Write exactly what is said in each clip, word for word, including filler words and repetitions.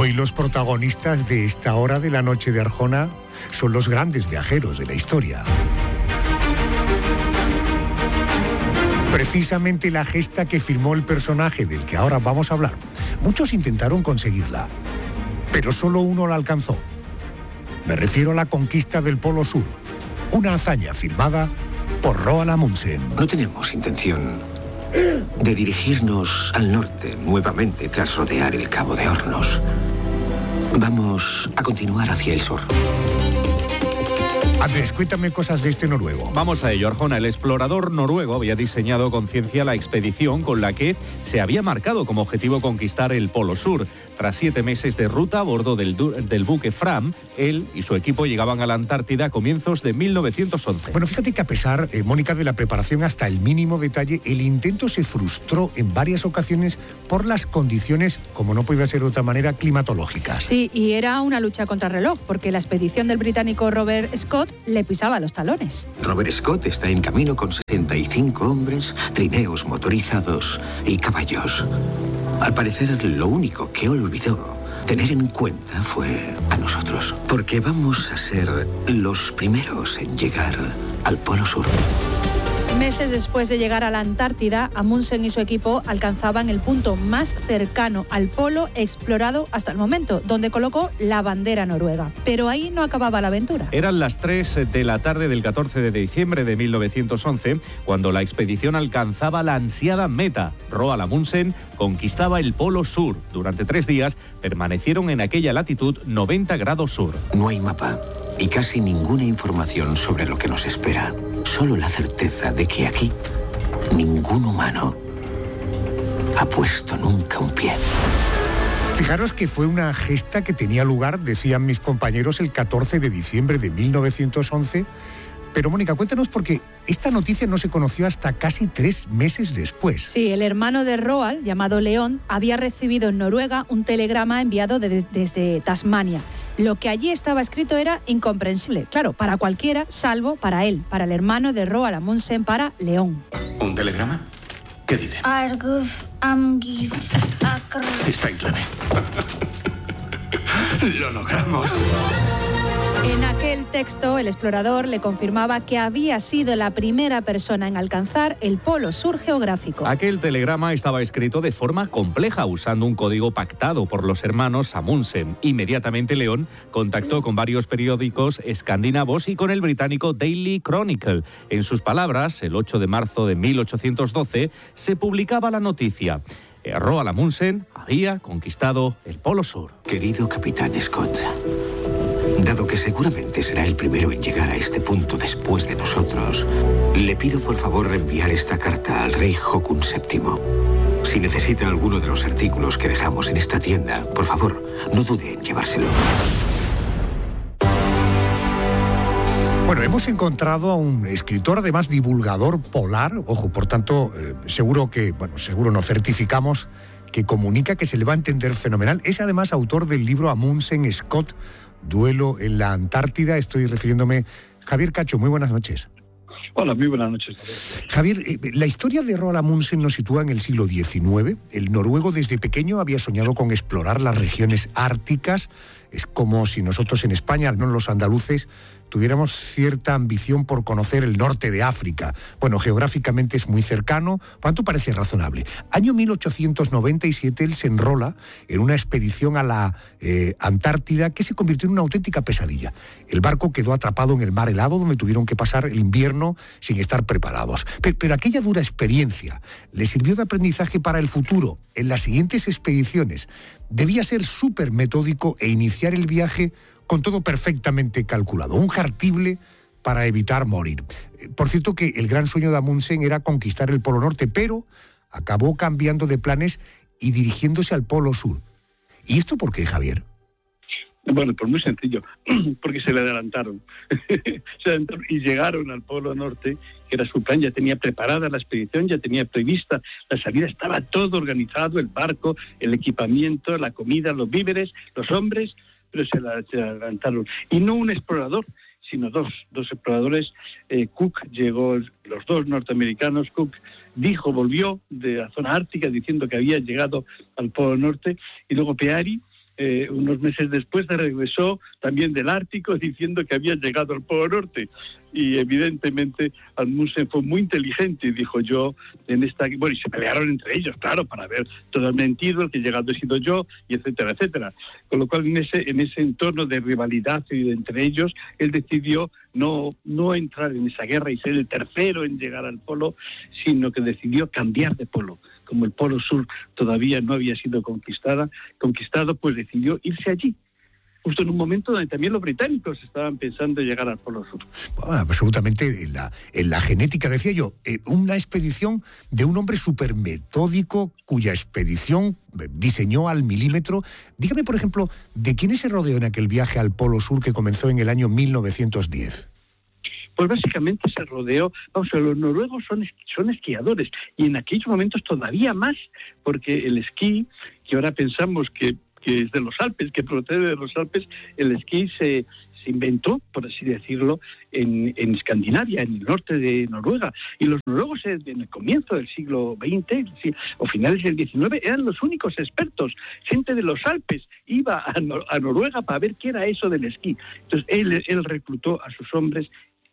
Hoy los protagonistas de esta hora de la noche de Arjona son los grandes viajeros de la historia. Precisamente la gesta que firmó el personaje del que ahora vamos a hablar. Muchos intentaron conseguirla, pero solo uno la alcanzó. Me refiero a la conquista del Polo Sur, una hazaña firmada por Roald Amundsen. No tenemos intención de dirigirnos al norte nuevamente tras rodear el Cabo de Hornos. Vamos a continuar hacia el sur. Andrés, cuéntame cosas de este noruego. Vamos a ello, Arjona. El explorador noruego había diseñado con ciencia la expedición con la que se había marcado como objetivo conquistar el Polo Sur. Tras siete meses de ruta a bordo del, del buque Fram, él y su equipo llegaban a la Antártida a comienzos de mil novecientos once. Bueno, fíjate que a pesar, eh, Mónica, de la preparación hasta el mínimo detalle, el intento se frustró en varias ocasiones por las condiciones, como no puede ser de otra manera, climatológicas. Sí, y era una lucha contra el reloj, porque la expedición del británico Robert Scott le pisaba los talones. Robert Scott está en camino con sesenta y cinco hombres, trineos motorizados y caballos. Al parecer, lo único que olvidó tener en cuenta fue a nosotros, porque vamos a ser los primeros en llegar al Polo Sur. Meses después de llegar a la Antártida, Amundsen y su equipo alcanzaban el punto más cercano al polo explorado hasta el momento, donde colocó la bandera noruega. Pero ahí no acababa la aventura. Eran las tres de la tarde del catorce de diciembre de mil novecientos once, cuando la expedición alcanzaba la ansiada meta. Roald Amundsen conquistaba el Polo Sur. Durante tres días permanecieron en aquella latitud noventa grados sur. No hay mapa y casi ninguna información sobre lo que nos espera. Solo la certeza de que aquí ningún humano ha puesto nunca un pie. Fijaros que fue una gesta que tenía lugar, decían mis compañeros, el catorce de diciembre de mil novecientos once. Pero, Mónica, cuéntanos, porque esta noticia no se conoció hasta casi tres meses después. Sí, el hermano de Roald, llamado León, había recibido en Noruega un telegrama enviado de, desde Tasmania. Lo que allí estaba escrito era incomprensible, claro, para cualquiera, salvo para él, para el hermano de Roald Amundsen, para León. ¿Un telegrama? ¿Qué dice? Está en clave. Lo logramos. En aquel texto, el explorador le confirmaba que había sido la primera persona en alcanzar el Polo Sur geográfico. Aquel telegrama estaba escrito de forma compleja, usando un código pactado por los hermanos Amundsen. Inmediatamente León contactó con varios periódicos escandinavos y con el británico Daily Chronicle. En sus palabras, el ocho de marzo de mil ochocientos doce, se publicaba la noticia. Roald Amundsen había conquistado el Polo Sur. Querido capitán Scott, dado que seguramente será el primero en llegar a este punto después de nosotros, le pido por favor reenviar esta carta al rey Haakon séptimo. Si necesita alguno de los artículos que dejamos en esta tienda, por favor, no dude en llevárselo. Bueno, hemos encontrado a un escritor, además divulgador polar, ojo, por tanto, eh, seguro que, bueno, seguro no certificamos que comunica, que se le va a entender fenomenal. Es además autor del libro Amundsen Scott, Duelo en la Antártida. Estoy refiriéndome. Javier Cacho, muy buenas noches. Hola, muy buenas noches. Javier, eh, la historia de Roald Amundsen nos sitúa en el siglo diecinueve. El noruego desde pequeño había soñado con explorar las regiones árticas. Es como si nosotros en España, al menos los andaluces, tuviéramos cierta ambición por conocer el norte de África. Bueno, geográficamente es muy cercano, ¿cuánto parece razonable? Año mil ochocientos noventa y siete, él se enrola en una expedición a la eh, Antártida que se convirtió en una auténtica pesadilla. El barco quedó atrapado en el mar helado, donde tuvieron que pasar el invierno sin estar preparados. Pero, pero aquella dura experiencia le sirvió de aprendizaje para el futuro. En las siguientes expediciones debía ser súper metódico e iniciar el viaje con todo perfectamente calculado, un jartible para evitar morir. Por cierto que el gran sueño de Amundsen era conquistar el Polo Norte, pero acabó cambiando de planes y dirigiéndose al Polo Sur. ¿Y esto por qué, Javier? Bueno, pues muy sencillo, porque se le adelantaron. se adelantaron y llegaron al Polo Norte, que era su plan, ya tenía preparada la expedición, ya tenía prevista la salida, estaba todo organizado, el barco, el equipamiento, la comida, los víveres, los hombres, pero se, la, se adelantaron. Y no un explorador, sino dos, dos exploradores. Eh, Cook llegó, los dos norteamericanos, Cook dijo, volvió de la zona ártica diciendo que había llegado al Polo Norte, y luego Peary eh, unos meses después regresó también del Ártico diciendo que había llegado al Polo Norte. Y evidentemente Amundsen fue muy inteligente y dijo yo en esta... Bueno, y se pelearon entre ellos, claro, para ver todo el mentido, el que llegado he sido yo, y etcétera, etcétera. Con lo cual en ese, en ese entorno de rivalidad entre ellos, él decidió no, no entrar en esa guerra y ser el tercero en llegar al polo, sino que decidió cambiar de polo. Como el Polo Sur todavía no había sido conquistada, conquistado, pues decidió irse allí, justo en un momento donde también los británicos estaban pensando en llegar al Polo Sur. Bueno, absolutamente, en la, en la genética, decía yo, eh, una expedición de un hombre súper metódico, cuya expedición diseñó al milímetro. Dígame, por ejemplo, ¿de quién se rodeó en aquel viaje al Polo Sur que comenzó en el año mil novecientos diez? Pues básicamente se rodeó, vamos, los noruegos son, son esquiadores, y en aquellos momentos todavía más, porque el esquí, que ahora pensamos que, que es de los Alpes, que procede de los Alpes, el esquí se, se inventó, por así decirlo, en, en Escandinavia, en el norte de Noruega, y los noruegos en el comienzo del siglo veinte o finales del diecinueve eran los únicos expertos. Gente de los Alpes iba a, Nor- a Noruega para ver qué era eso del esquí. Entonces él, él reclutó a sus hombres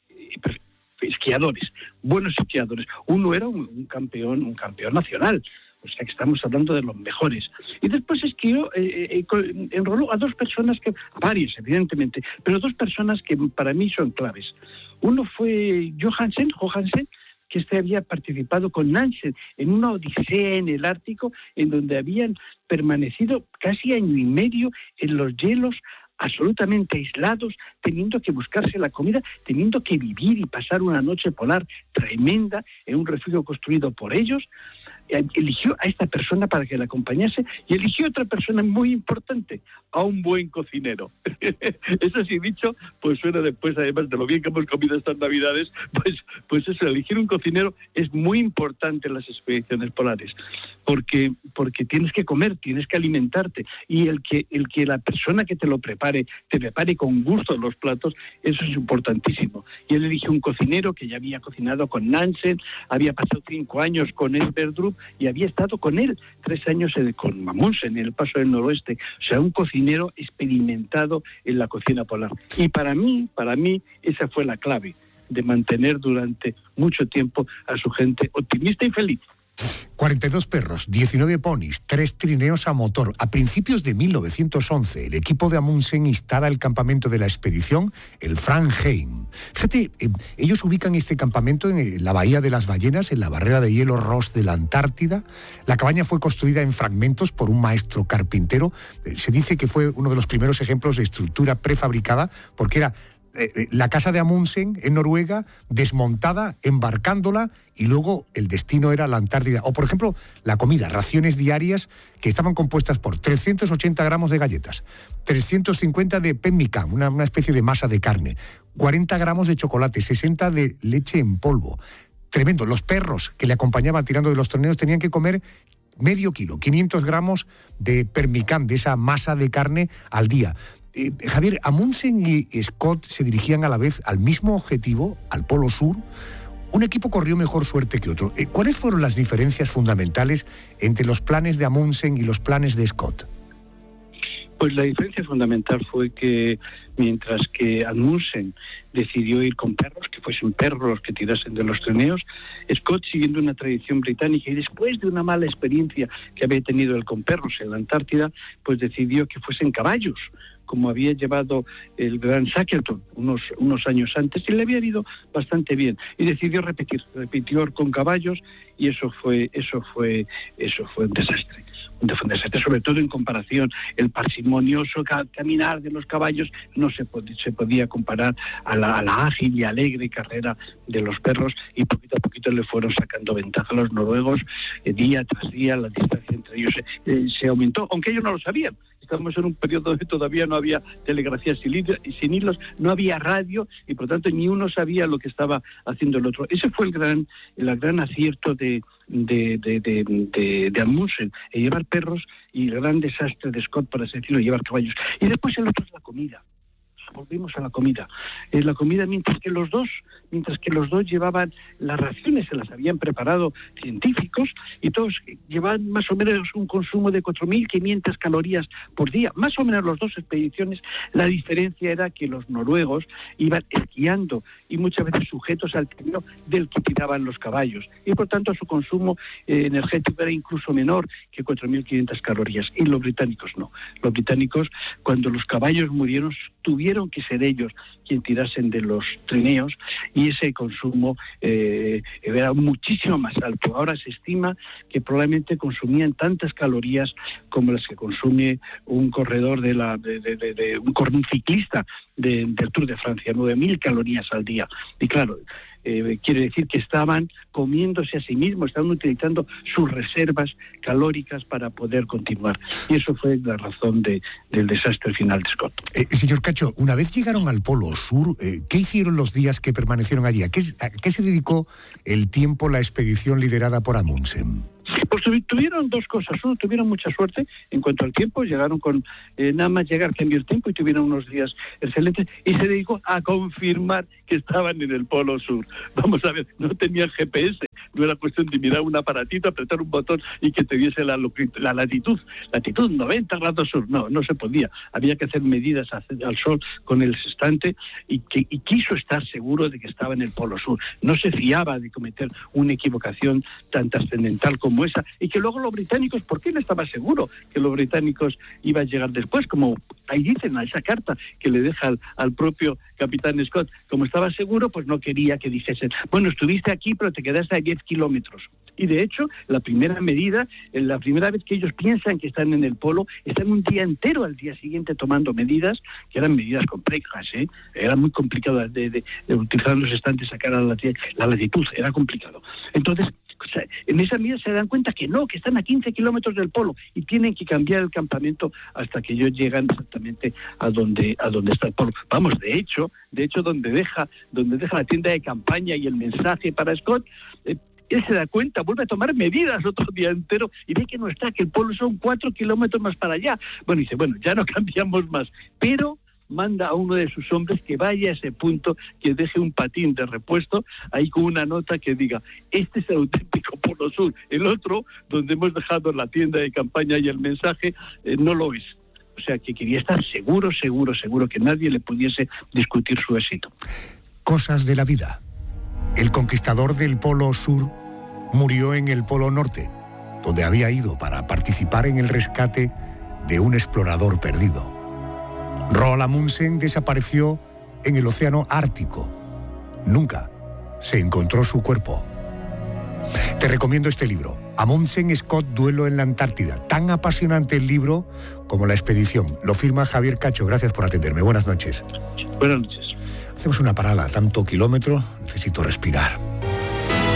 esquiadores, buenos esquiadores. Uno era un, un campeón, un campeón nacional, o sea que estamos hablando de los mejores. Y después esquió, eh, eh, enroló a dos personas, que, a varios evidentemente, pero dos personas que para mí son claves. Uno fue Johansen, Johansen, que este había participado con Nansen en una odisea en el Ártico, en donde habían permanecido casi año y medio en los hielos, absolutamente aislados, teniendo que buscarse la comida, teniendo que vivir y pasar una noche polar tremenda en un refugio construido por ellos. Eligió a esta persona para que la acompañase y eligió a otra persona muy importante, a un buen cocinero. Eso sí dicho, pues suena después, además de lo bien que hemos comido estas Navidades, pues, pues eso, elegir un cocinero es muy importante en las expediciones polares, porque, porque tienes que comer, tienes que alimentarte, y el que, el que la persona que te lo prepare, te prepare con gusto los platos, eso es importantísimo. Y él eligió un cocinero que ya había cocinado con Nansen, había pasado cinco años con Sverdrup, y había estado con él tres años con Amundsen en el Paso del Noroeste. O sea, un cocinero experimentado en la cocina polar. Y para mí, para mí, esa fue la clave de mantener durante mucho tiempo a su gente optimista y feliz. cuarenta y dos perros, diecinueve ponis, tres trineos a motor. A principios de mil novecientos once, el equipo de Amundsen instala el campamento de la expedición, el Framheim. Fíjate, eh, ellos ubican este campamento en la Bahía de las Ballenas, en la barrera de hielo Ross de la Antártida. La cabaña fue construida en fragmentos por un maestro carpintero. Eh, se dice que fue uno de los primeros ejemplos de estructura prefabricada, porque era la casa de Amundsen en Noruega, desmontada, embarcándola, y luego el destino era la Antártida. O, por ejemplo, la comida, raciones diarias que estaban compuestas por trescientos ochenta gramos de galletas, trescientos cincuenta de pemmican, una, una especie de masa de carne, cuarenta gramos de chocolate, sesenta de leche en polvo. Tremendo. Los perros que le acompañaban tirando de los trineos tenían que comer medio kilo, quinientos gramos de pemmican, de esa masa de carne al día. Eh, Javier, Amundsen y Scott se dirigían a la vez al mismo objetivo, al Polo Sur. Un equipo corrió mejor suerte que otro. Eh, ¿Cuáles fueron las diferencias fundamentales entre los planes de Amundsen y los planes de Scott? Pues la diferencia fundamental fue que mientras que Amundsen decidió ir con perros, que fuesen perros los que tirasen de los trineos, Scott, siguiendo una tradición británica y después de una mala experiencia que había tenido él con perros en la Antártida, pues decidió que fuesen caballos, como había llevado el gran Shackleton unos, unos años antes, y le había ido bastante bien. Y decidió repetir, repitió con caballos, y eso fue, eso fue, eso fue un desastre. Un desastre, sobre todo en comparación. El parsimonioso caminar de los caballos no se, pod- se podía comparar a la, a la ágil y alegre carrera de los perros, y poquito a poquito le fueron sacando ventaja a los noruegos. Eh, día tras día la distancia entre ellos se, eh, se aumentó, aunque ellos no lo sabían. Estamos en un periodo donde todavía no había telegrafía sin hilos, no había radio, y por tanto ni uno sabía lo que estaba haciendo el otro. Ese fue el gran, el gran acierto de, de, de, de, de, de Amundsen, el llevar perros, y el gran desastre de Scott, por así decirlo, llevar caballos. Y después el otro es la comida. volvimos a la comida. Eh, la comida, mientras que los dos, mientras que los dos llevaban las raciones, se las habían preparado científicos, y todos llevaban más o menos un consumo de cuatro mil quinientas calorías por día. Más o menos las dos expediciones, la diferencia era que los noruegos iban esquiando y muchas veces sujetos al trineo del que tiraban los caballos. Y por tanto su consumo eh, energético era incluso menor que cuatro mil quinientas calorías. Y los británicos no. Los británicos, cuando los caballos murieron, tuvieron que ser ellos quien tirasen de los trineos, y ese consumo eh, era muchísimo más alto. Ahora se estima que probablemente consumían tantas calorías como las que consume un corredor de la de, de, de, de un, un ciclista de, del Tour de Francia, nueve mil calorías al día. Y claro, Eh, quiere decir que estaban comiéndose a sí mismos, estaban utilizando sus reservas calóricas para poder continuar. Y eso fue la razón de, del desastre final de Scott. Eh, señor Cacho, una vez llegaron al Polo Sur, eh, ¿qué hicieron los días que permanecieron allí? ¿A qué, a qué se dedicó el tiempo la expedición liderada por Amundsen? Pues tuvieron dos cosas. Uno, tuvieron mucha suerte en cuanto al tiempo. Llegaron con eh, nada más llegar, cambió el tiempo y tuvieron unos días excelentes. Y se dedicó a confirmar que estaban en el Polo Sur. Vamos a ver, no tenían G P S. No era cuestión de mirar un aparatito, apretar un botón y que te diese la, la latitud. Latitud noventa grados sur. No, no se podía. Había que hacer medidas al sol con el sextante y, que, y quiso estar seguro de que estaba en el Polo Sur. No se fiaba de cometer una equivocación tan trascendental como esa, y que luego los británicos, ¿por qué no estaba seguro que los británicos iban a llegar después? Como ahí dicen a esa carta que le deja al, al propio capitán Scott, como estaba seguro, pues no quería que dijesen, bueno, estuviste aquí pero te quedaste a diez kilómetros. Y de hecho, la primera medida, la primera vez que ellos piensan que están en el polo, están un día entero al día siguiente tomando medidas, que eran medidas complejas, ¿eh? Era muy complicado de, de, de utilizar los estantes, sacar a la, la latitud, era complicado. Entonces, o sea, en esa medida se dan cuenta que no, que están a quince kilómetros del polo y tienen que cambiar el campamento hasta que ellos llegan exactamente a donde a donde está el polo. Vamos, de hecho, de hecho donde deja donde deja la tienda de campaña y el mensaje para Scott, eh, él se da cuenta, vuelve a tomar medidas otro día entero y ve que no está, que el polo son cuatro kilómetros más para allá. Bueno, dice, bueno, ya no cambiamos más, pero manda a uno de sus hombres que vaya a ese punto, que deje un patín de repuesto ahí con una nota que diga, este es el auténtico Polo Sur. El otro, donde hemos dejado la tienda de campaña y el mensaje, eh, no lo es. O sea, que quería estar seguro, seguro, seguro que nadie le pudiese discutir su éxito. Cosas de la vida. El conquistador del Polo Sur murió en el Polo Norte, donde había ido para participar en el rescate de un explorador perdido. Roald Amundsen desapareció en el Océano Ártico. Nunca se encontró su cuerpo. Te recomiendo este libro, Amundsen Scott, Duelo en la Antártida. Tan apasionante el libro como la expedición. Lo firma Javier Cacho. Gracias por atenderme. Buenas noches. Buenas noches. Hacemos una parada, tanto kilómetro, necesito respirar.